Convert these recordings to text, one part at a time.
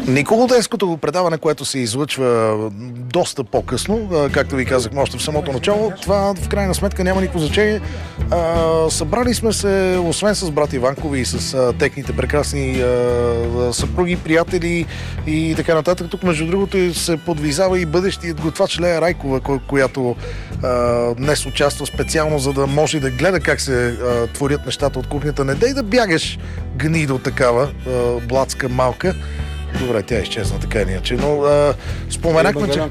Николоденското предаване, което се излъчва доста по-късно, както ви казахме още в самото начало, това в крайна сметка няма никакво значение. Събрали сме се, освен с брат Иванкови и с техните прекрасни съпруги, приятели и така нататък. Тук, между другото, се подвизава и бъдещият готвач Лея Райкова, която днес участва специално, за да може да гледа как се творят нещата от кухнята. Не дей да бягаш, гнидо такава, блатска малка. Добре, тя изчезна така иначе, но споменахме, че...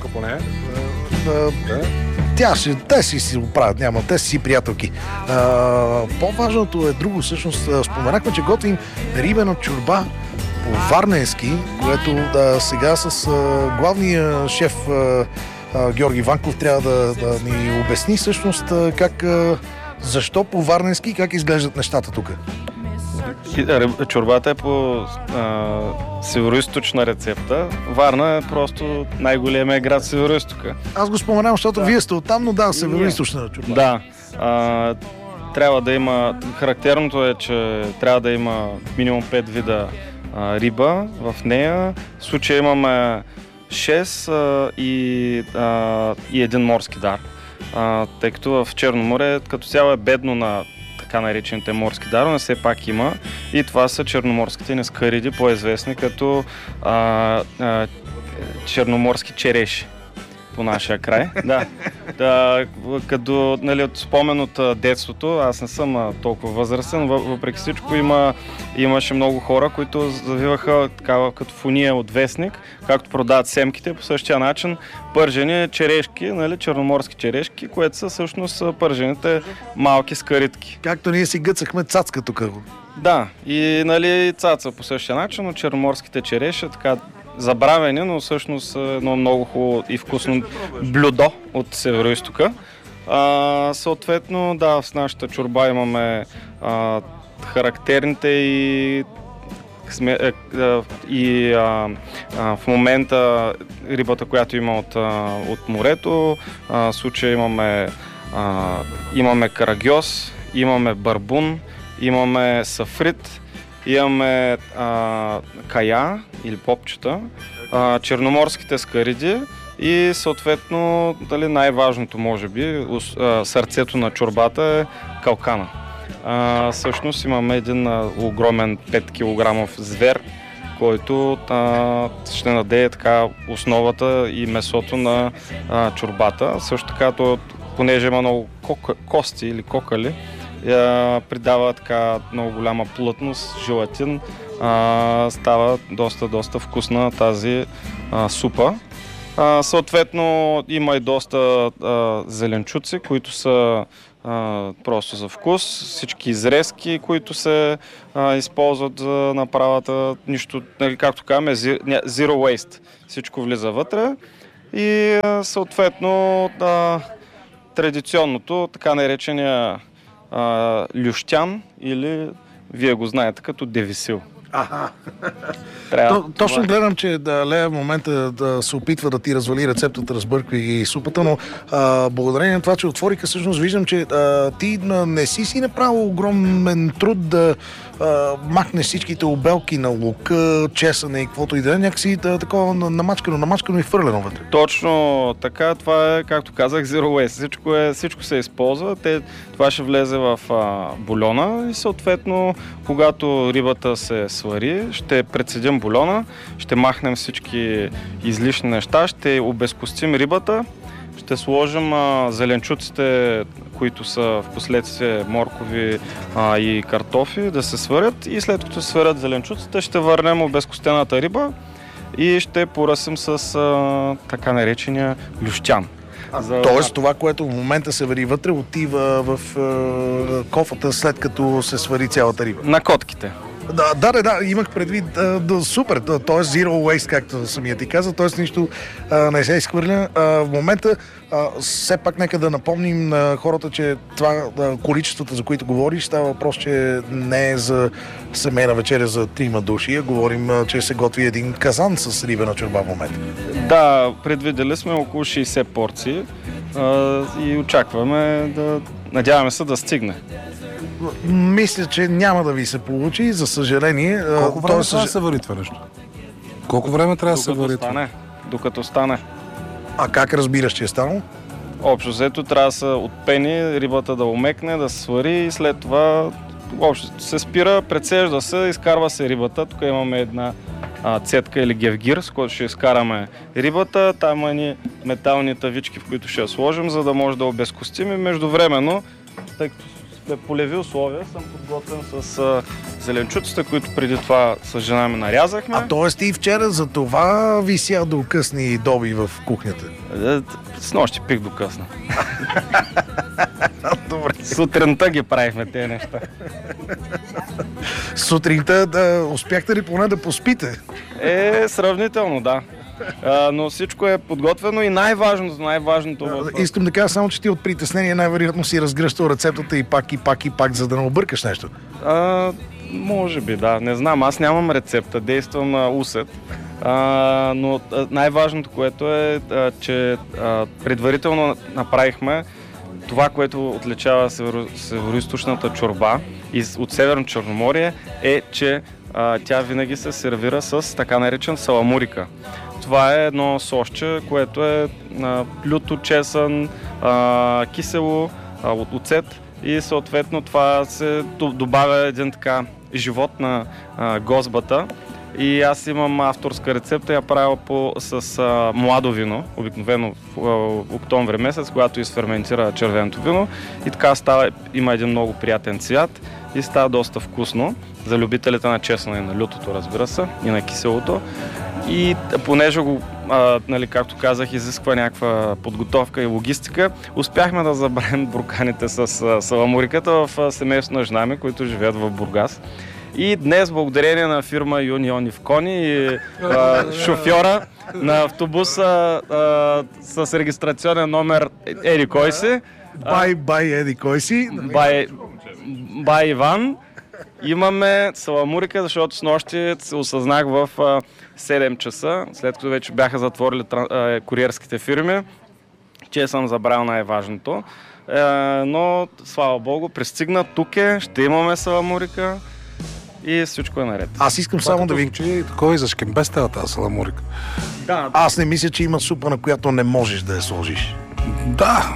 Те си оправят, няма, те си приятелки. По-важното е друго, всъщност, споменахме, че готвим рибена чорба по-варненски, което сега с главния шеф Георги Ванков трябва да ни обясни всъщност защо по-варненски и как изглеждат нещата тук. Чорбата е по североизточна рецепта. Варна е просто най-големия град в Североизтока. Аз го споменавам, защото вие сте оттам, но да, североизточна чорба. Да. Трябва да има... Характерното е, че трябва да има минимум 5 вида риба в нея. В случая имаме 6 и един морски дар. Тъй като в Черно море като цяло е бедно на така наречените морски дарове, все пак има. И това са черноморските нескариди, по-известни като черноморски череши по нашия край. Като от спомен от детството, аз не съм толкова възрастен, въпреки всичко имаше много хора, които завиваха такава като фуния от вестник, както продават семките, по същия начин пържени черешки, черноморски черешки, което са всъщност пържените малки скаритки. Както ние си гъцахме цацка тук. Да, и цаца по същия начин, но черноморските череши така забравени, но всъщност едно много хубаво и вкусно блюдо от Североизтока. Съответно, да, в нашата чорба имаме характерните в момента рибата, която има от морето. В случая имаме карагьоз, имаме барбун, имаме сафрит, имаме кая или попчета, черноморските скариди и съответно най-важното може би, сърцето на чорбата е калкана. Всъщност имаме един огромен 5 кг звер, който ще надее така основата и месото на чорбата. Също така, понеже има много кости или кокали, придава така много голяма плътност, желатин, става доста вкусна тази супа. Съответно има и доста зеленчуци, които са просто за вкус, всички изрезки, които се използват за направата, нищо, както казваме, zero waste, всичко влиза вътре и съответно традиционното, така наречения лющян или вие го знаете като девисил. Точно гледам, че Лея в момента се опитва да ти развали рецептата, разбърква и супата, но благодарение на това, че отвориха, всъщност виждам, че ти не си направил огромен труд да махнеш всичките обелки на лука, чесъне и каквото и да е, някакси такова намачкано и фърлено вътре. Точно така, това е, както казах, zero waste. Всичко се използва, това ще влезе в бульона и съответно, когато рибата се свари, ще прецедим бульона, ще махнем всички излишни неща, ще обезкостим рибата, ще сложим зеленчуците, които са в последствие моркови и картофи, да се сварят и след като се сварят зеленчуците, ще върнем обезкостената риба и ще поръсим с така наречения лющян. Тоест това, което в момента се вари вътре, отива в кофата след като се свари цялата риба. На котките. Да, имах предвид. Супер, т.е. zero waste, както самия ти каза, т.е. нищо не се изхвърля. В момента все пак нека да напомним на хората, че това количеството, за които говориш, става въпрос, че не е за семейна вечеря за 3 души, а говорим, че се готви един казан с рибена чорба в момента. Да, предвидели сме около 60 порции и очакваме надяваме се да стигне. Мисля, че няма да ви се получи, за съжаление. Колко време трябва да се вари това нещо? Колко време трябва да се вари това? Докато стане. А как разбираш, че е станало? Общо взето трябва да се отпени, рибата да омекне, да се свари и след това общо се спира, прецежда се, изкарва се рибата. Тук имаме една цетка или гевгир, с който ще изкараме рибата. Там има ни метални тавички, в които ще я сложим, за да може да обезкостим и междувременно, тъй като сме полеви условия, съм подготвен с зеленчуците, които преди това с жена ми нарязахме. А т.е. и вчера за това вися до късни доби в кухнята? С нощи пих до късно. Добре. Сутринта ги правихме тези неща. Сутринта успяхте ли поне да поспите? Сравнително, да. Но всичко е подготвено и най-важното... Искам да кажа само, че ти от притеснение най-вероятно си разгръщал рецептата и пак, за да не объркаш нещо. Може би, да. Не знам, аз нямам рецепта, действам на усет. Но най-важното, което е, че предварително направихме това, което отличава североизточната чорба от Северно Черноморие, е, че тя винаги се сервира с така наречен саламурика. Това е едно сосче, което е люто, чесън, кисело, оцет и съответно това се добавя един така живот на гозбата. И аз имам авторска рецепта, я правя с младо вино, обикновено в октомври месец, когато изферментира червеното вино. И така има един много приятен цвят и става доста вкусно за любителите на чесъна и на лютото, разбира се, и на киселото. И понеже го, както казах, изисква някаква подготовка и логистика, успяхме да забравим бурканите с саламуриката в семейство на жена ми, които живеят в Бургас. И днес, благодарение на фирма Юнион Ивкони и шофьора на автобуса с регистрационен номер Еди кой си. Бай Еди кой си. Бай Иван. Имаме саламурика, защото с нощи се осъзнах в 7 часа, след като вече бяха затворили куриерските фирми, че съм забрал най-важното. Но, слава Богу, пристигна, тук ще имаме саламурика и всичко е наред. Аз искам само да ви... Кой за шкембеста тази саламурика? Да. Аз не мисля, че има супа, на която не можеш да я сложиш. Да.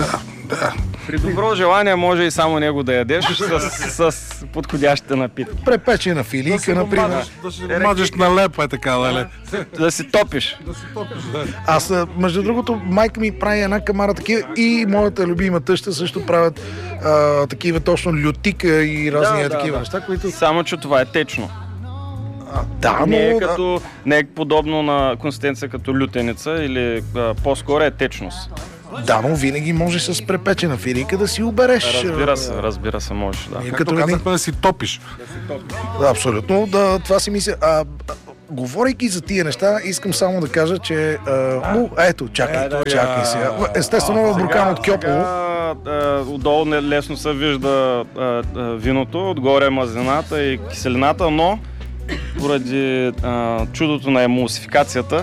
При добро желание може и само него да ядеш с подходящите напитки. Препечена филийка, например. Да си мажеш на лепа, така, нали? Да си топиш. Да. Аз, между другото, майка ми прави една камара такива и моята любима тъща също правят такива точно лютика и разни такива неща, които... Само, че това е течно. Да, но... Не е подобно на консистенция като лютеница или по-скоро е течност. Да, но винаги може с препечена филийка да си убереш. Разбира се, можеш, да. Както казахме, да си топиш. Абсолютно, това си мисля. Говорейки за тия неща, искам само да кажа, че... ето, чакай сега. Естествено, буркан от Кьопово. Отдолу лесно се вижда виното, отгоре е мазнината и киселината, но поради чудото на емулсификацията,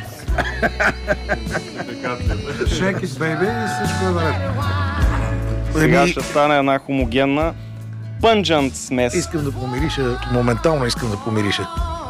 Shake it, baby, и всичко е наред. Сега ще стане една хомогенна пънджант смес. Искам да помириша, моментално искам да помириша.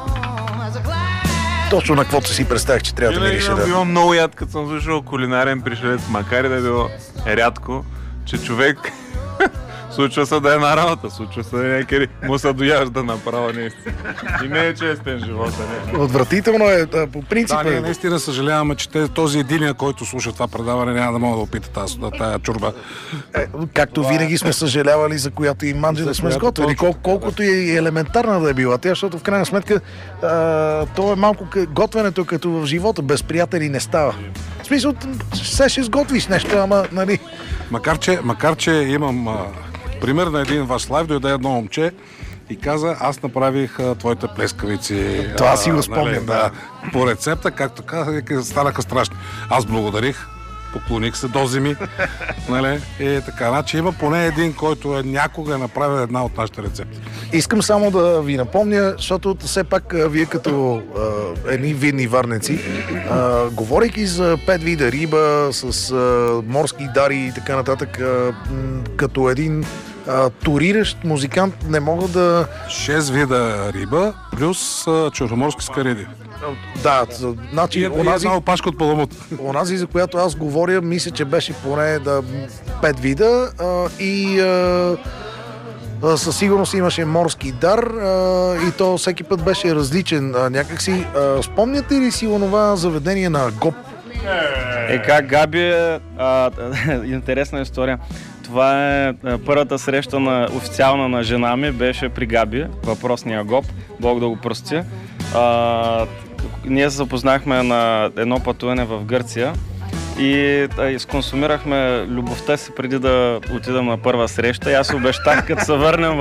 Точно на каквото си представях, че трябва да мирише. Било много яд, като съм слушал кулинарен пришелец, макар и да е било рядко, че човек случва се да е на работа, случва се някъде му се дояжда направо наистина. И не е честен живота, не. Отвратително е, по принцип. Да, ние наистина съжаляваме, че този единия, който слуша това предаване, няма да мога да опита тая чорба. Както винаги сме съжалявали, за която и манджа да сме сготвили. Колкото и елементарна да е била тя, защото в крайна сметка то е малко готвенето като в живота, без приятели не става. В смисъл, все ще сготвиш нещо, ама, нали... Макар че имам пример на един ваш лайв, дойде едно момче и каза, аз направих твоите плескавици. Това си го спомням, да. По рецепта, както казах, станаха страшни. Аз благодарих, поклоних се до земи, нали? И така, значи има поне един, който някога е направил една от нашите рецепти. Искам само да ви напомня, защото все пак вие като едни видни варнеци, говорейки за 5 вида риба, с морски дари и така нататък, като един туриращ музикант не мога да... 6 вида риба плюс черноморски скариди. Да, значи, И една опашка от паламут. онази, за която аз говоря, мисля, че беше поне 5 вида и със сигурност имаше морски дар и то всеки път беше различен някакси. Спомняте ли си онова заведение на Агоп? Как Габи интересна история. Това е първата среща официална на жена ми, беше при Габи, въпросния Агоп, Бог да го прости. Ние се запознахме на едно пътуване в Гърция и изконсумирахме любовта си преди да отидем на първа среща. И аз обещах, като се върнем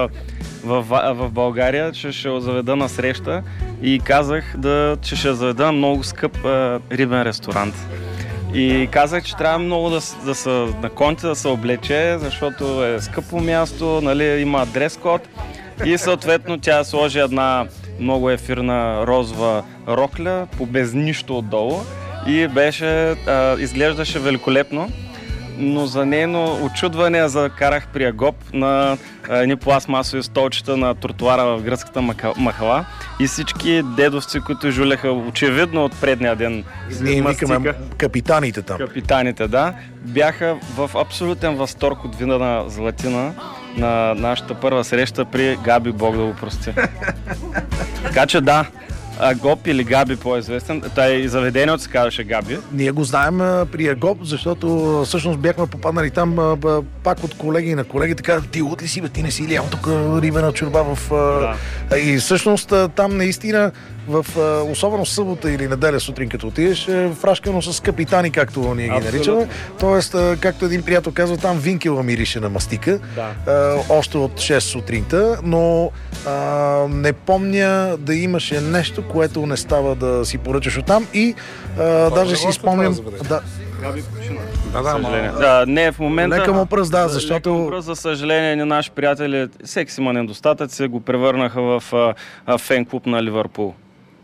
в България, че ще заведа на среща и казах, че ще заведа много скъп рибен ресторант. И казах, че трябва много да се наконти, да се облече, защото е скъпо място, нали, има дрес-код. И съответно тя сложи една много ефирна розова рокля, по без нищо отдолу. И изглеждаше великолепно. Но за нейно очудване я закарах при Агоп на едни пластмасови столчета на тротуара в гръцката махала и всички дедовци, които жулеха очевидно от предния ден. Ние викаме капитаните там. Капитаните, да. Бяха в абсолютен възторг от вина на златина на нашата първа среща при Габи, Бог да го прости. Така че да, Агоп или Габи по-известен. Той и заведението се казваше Габи. Ние го знаем при Агоп, защото всъщност бяхме попаднали там пак от колеги на колеги. Така, ти от ли си, бе, ти не си ли ял тук рибена чорба в... Да. И всъщност там наистина особено събота или неделя сутрин, като отидеш, фрашкано с капитани, както ние ги наричаме. Тоест, както един приятел казва, там винкела мирише на мастика. Да. Още от 6 сутринта, но не помня да имаше нещо, което не става да си поръчаш оттам и даже си спомням... Габи почина. Не, в момента... Лека му пръст, да, защото... За съжаление, ни наши приятели, секси има недостатъци, го превърнаха в фен-клуб на Ливърпул.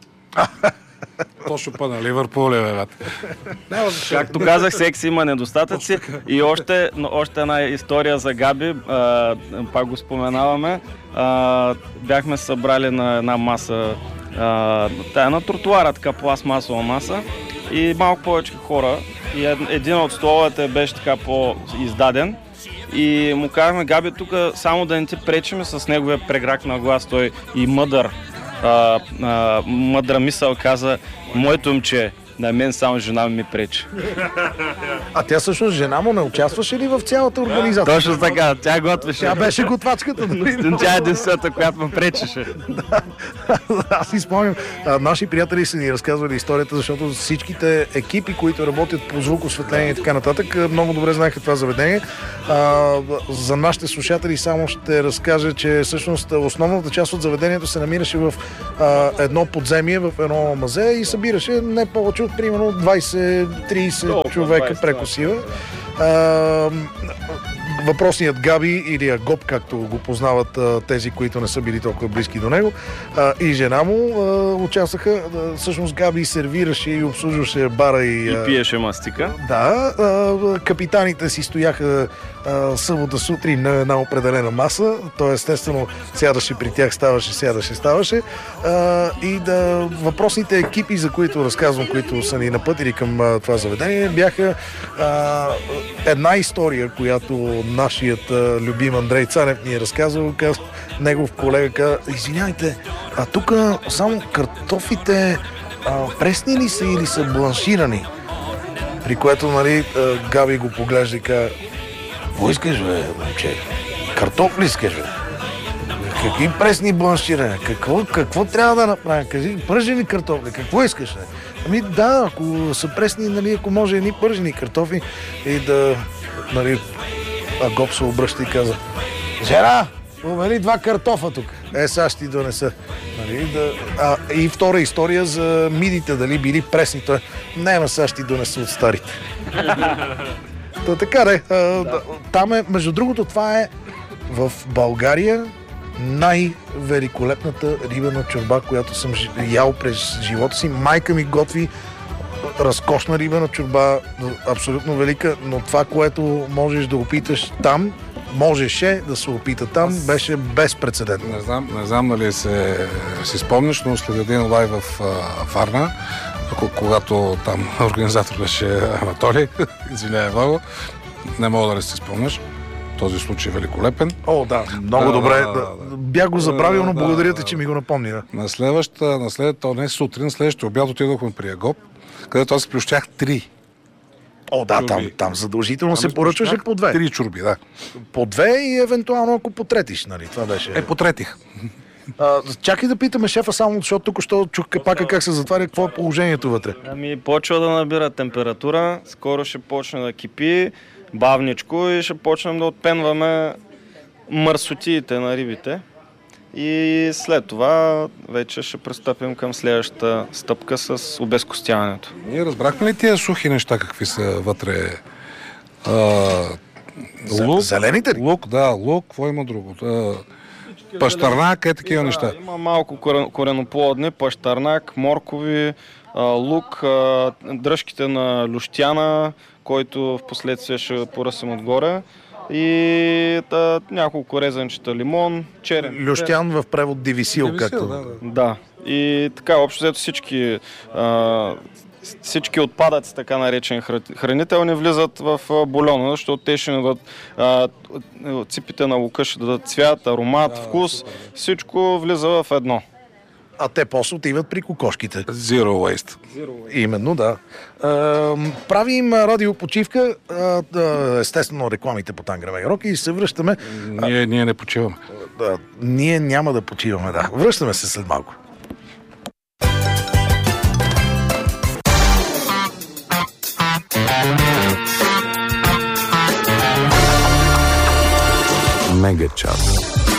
Точно па на Ливърпул, бе. Както казах, секси има недостатъци. И още една история за Габи, пак го споменаваме. Бяхме събрали на една маса, тая на тротуара, така пластмасова маса и малко повече хора. И един от столовете беше така по-издаден. И му казахме, Габи, тук само да не ти пречиме с неговия преграк на глас, той и мъдра мисъл каза, моето момче, на мен само жена ми пречи. А тя всъщност жена му не участваше ли в цялата организация? Точно така, тя готвеше. Тя беше готвачката. Тя е единствената, която ме пречеше. Аз си спомням, наши приятели са ни разказвали историята, защото всичките екипи, които работят по звук, осветление и така нататък, много добре знаеха това заведение. За нашите слушатели само ще разкажа, че всъщност основната част от заведението се намираше в едно подземие, в едно мазе и събираше не повече от примерно 20-30 човека прекусива. Въпросният Габи или Агоп, както го познават тези, които не са били толкова близки до него, и жена му участваха. Всъщност Габи сервираше и обслужваше бара и пиеше мастика. Да, капитаните си стояха събота сутрин на една определена маса. Той естествено сядаше при тях, ставаше. И въпросните екипи, за които разказвам, които са ни напътили към това заведение, бяха една история, която нашият любим Андрей Цанев ни е разказал. Негов колега каза, извинявайте, а тук само картофите пресни ли са или са бланширани? При което, нали, Габи го поглежда и каза, какво искаш, бе, момче? Картофли искаш, бе? Какви пресни бланширане? Какво трябва да направим? Кажи, пържени картофли, какво искаш, бе? Ами да, ако са пресни, нали, ако може едни пържени картофли и да, нали, Агоп се обръща и каза, жена, умели 2 картофа тук. Сега ще ти донеса. Нали, и втора история за мидите, дали били пресни. Той, няма, сега ще ти донеса от старите. Така де, там е, между другото, това е в България най-великолепната рибена чорба, която съм ял през живота си. Майка ми готви разкошна рибена чорба, абсолютно велика, но това, което можеш да опиташ там, можеше да се опита там, беше безпрецедентно. Не знам дали си спомняш, но след един лайв в Варна, когато там организатор беше Анатолий, извинявай много, не мога да си спомняш. Този случай е великолепен. О, да, много добре. Бях го забравил, но благодаря ти, че ми го напомни. На следващата, не сутрин, следващия обяд отидохме при Агоп, където аз плющях 3. О, да, там задължително се поръчваше по 2. 3 чорби, да. По 2 и евентуално ако потретиш, нали? Това беше... Потретих. Чакай да питаме шефа само, защото тук що чух капака как се затваря, какво е положението вътре. Почва да набира температура, скоро ще почне да кипи, бавничко и ще почнем да отпенваме мърсотиите на рибите. И след това вече ще пристъпим към следващата стъпка с обезкостяването. Ние разбрахме ли тия сухи неща, какви са вътре? Лук, зелените ли? Лук, какво има друго? Пащарнак, такива неща. Има малко кореноплодни, пащарнак, моркови, лук, дръжките на люштяна, който в последствие ще поръсим отгоре. И няколко резанчета лимон, черен. Люштян в превод дивисил, както. Да. И така, общо взето всички отпадъци, така наречени хранителни, влизат в бульона, защото те ще дадат ципите на лука, ще дадат цвят, аромат, вкус. Всичко влиза в едно. А те после отиват при кокошките. Zero waste. Именно, да. Правим радиопочивка, естествено рекламите по Тангра Рок и се връщаме. Ние не почиваме. Ние няма да почиваме, да. Връщаме се след малко. Мега час.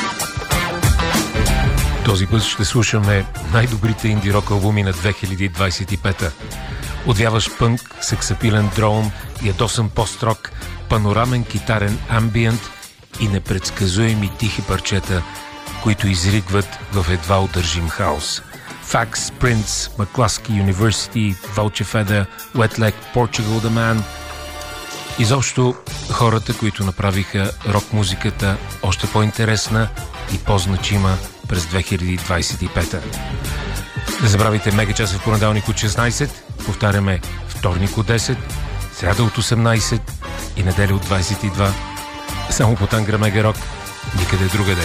Този път ще слушаме най-добрите инди-рок албуми на 2025-та. Отвяваш пънк, сексапилен дроун, ядосан пост-рок, панорамен китарен амбиент и непредсказуеми тихи парчета, които изригват в едва удържим хаос. Fax, Prince, McCluskey University, Vulture Feather, Wet Leg, Portugal The Man. Изобщо хората, които направиха рок-музиката още по-интересна и по-значима през 2025-та. Не забравяйте мегачаса в понеделник от 16, повтаряме вторник от 10, сряда от 18 и неделя от 22. Само по Тангра Мега Рок, никъде другаде.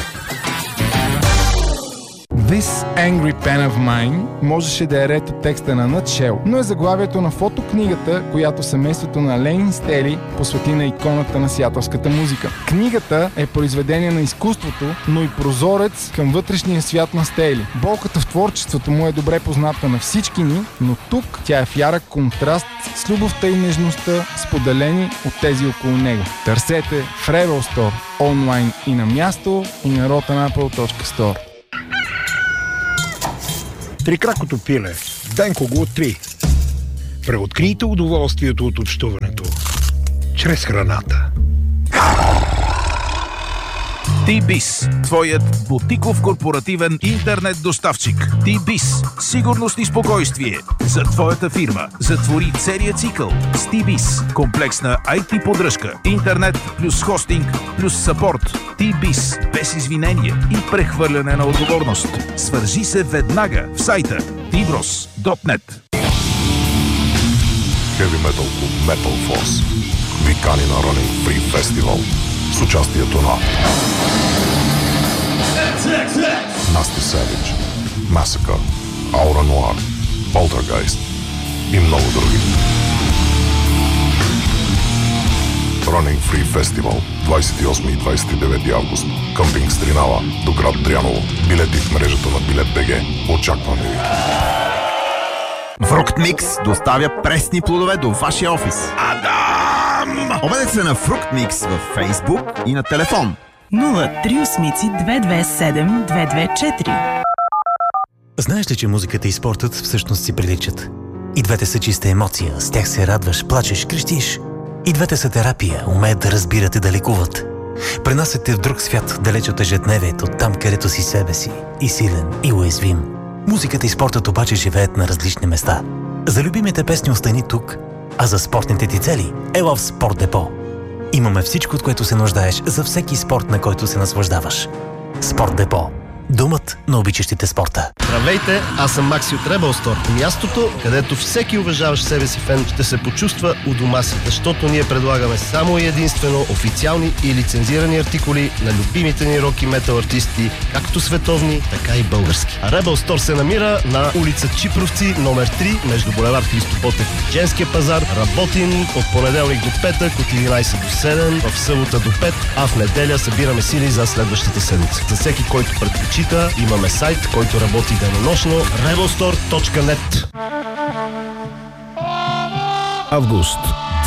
This Angry Pen of Mine можеше да е ред от текста на Nutshell, но е заглавието на фотокнигата, която семейството на Ленин Стели посвети на иконата на сиатълската музика. Книгата е произведение на изкуството, но и прозорец към вътрешния свят на Стели. Болката в творчеството му е добре позната на всички ни, но тук тя е в ярък контраст с любовта и нежността, споделени от тези около него. Търсете в Rebel Store, онлайн и на място, и на rotanapple.store. Трикракото пиле. Денко го 3. Преоткрийте удоволствието от общуването чрез храната. T-Biz, твоят бутиков корпоративен интернет доставчик. T-Biz, сигурност и спокойствие за твоята фирма. Затвори целия цикъл с T-Biz. Комплексна IT поддръжка, интернет плюс хостинг плюс съпорт. T-Biz, без извинение и прехвърляне на отговорност. Свържи се веднага в сайта tbros.net. Heavy Metal Club Metal Force ви кани на Running Free Festival с участието на Nasty Savage, Massacre, Aura Noir, Poltergeist и много други. Running Free Festival 28 и 29 август. Къмпинг Стринава до град Дряново. Билети в мрежата на Билет.бг. Очакваме ви. Фруктмикс доставя пресни плодове до вашия офис. Адам! Обадете се на Фруктмикс във Фейсбук и на телефон 038-227-224. Знаеш ли, че музиката и спортът всъщност си приличат? И двете са чиста емоция, с тях се радваш, плачеш, крещиш. И двете са терапия, умеят да разбират и да лекуват. Пренасят те в друг свят, далеч от ежедневието, там където си себе си, и силен, и уязвим. Музиката и спортът обаче живеят на различни места. За любимите песни остани тук, а за спортните ти цели ела в Спорт Депо. Имаме всичко, от което се нуждаеш за всеки спорт, на който се наслаждаваш. Спорт Депо. Думът на обичащите спорта. Здравейте, аз съм Макси от Rebel Store. Мястото, където всеки уважаващ себе си фен ще се почувства у дома си, защото ние предлагаме само и единствено официални и лицензирани артикули на любимите ни рок и метал артисти, както световни, така и български. А Rebel Store се намира на улица Чипровци, номер 3, между булевард Христо Ботев и Женския пазар. Работим от понеделник до петък, от 11 до 7, в събота до 5, а в неделя събираме сили за следващата седмица. За всеки, който предпочита, имаме сайт, който работи денонощно, rebelstore.net. Август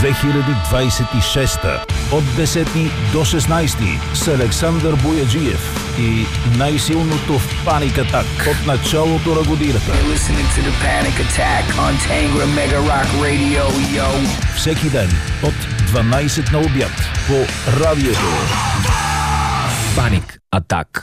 2026 от 10 до 16 с Александър Бояджиев и най-силното в Паник Атак от началото на годината. Всеки ден от 12 на обяд по радиото. Паник Атак.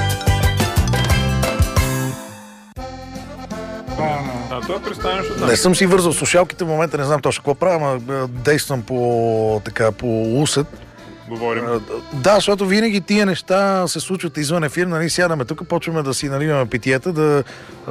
Не съм си вързал слушалките в момента, не знам точно какво правя, ама действам по усет. Говорим. Да, защото винаги тия неща се случват извън ефир, нали, сядаме тук, почваме да си наливаме питиета, да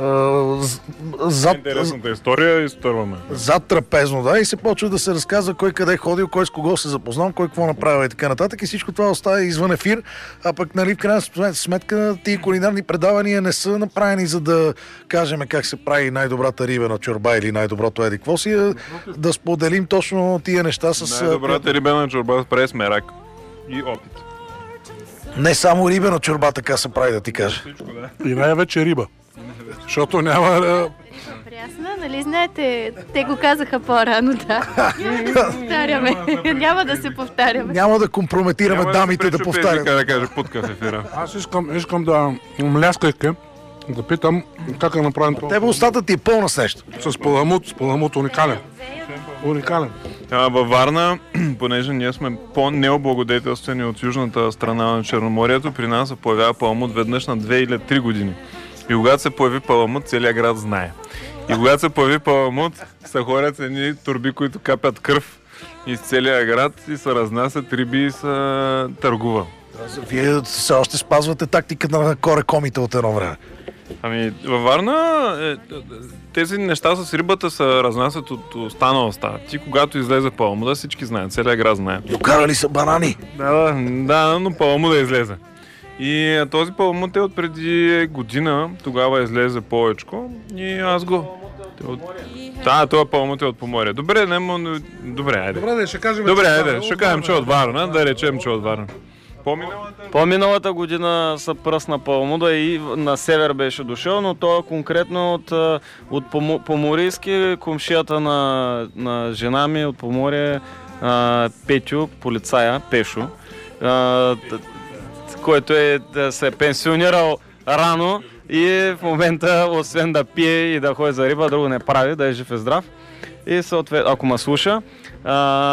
интересната история изтърваме. Зад трапезно, да, и се почва да се разказва кой къде е ходил, кой с кого се запознал, кой какво направил и така нататък, и всичко това остава извън ефир, а пък, нали, в крайна сметка тия кулинарни предавания не са направени за да кажем как се прави най-добрата рибена чорба или най-доброто еди какво си, да споделим точно тия неща с... Най-добрата рибена чорба прави с мерак и опит. Не само рибена чорба така се прави, да ти кажа. И най-вече риба. Защото няма... Прясна, нали знаете, те го казаха по-рано, да. Повтаряме. Няма да се повтаряме. Няма да компрометираме дамите да повтарят. Да каже путка в ефира. Аз искам да мляскайке, да питам как е направен това. Тебе устата ти е пълна с нещо. С паламут уникален. Уникален. Във Варна, понеже ние сме по-необлагодетелствени от южната страна на Черноморието, при нас се появява паламут веднъж на 2 или 3 години. И когато се появи паламут, целият град знае. И когато се появи паламут, са хорят едни турби, които капят кръв из целия град и се разнасят риби и се търгува. Вие все още спазвате тактиката на корекомите от едно време. Ами, във Варна тези неща с рибата се разнасят от останала стая. Ти, когато излезе паламуда, всички знаят, целият град знае. Докарали са банани? Да, но паламуда излезе. И този паламут е от преди година, тогава излезе повечко и аз го... Да, това паламут е от Поморие. Добре, айде. Добре, ще кажем... Ще кажем, че от Варна, да речем, че от Варна. По-миналата година са пръсна паламуда и на север беше дошъл, но той е конкретно от Поморийски, комшията на жена ми от Поморие, Петю, полицая, Пешо, който се е пенсионирал рано и в момента, освен да пие и да ходи за риба, друго не прави, да е жив и здрав. И съответно, ако ме слуша,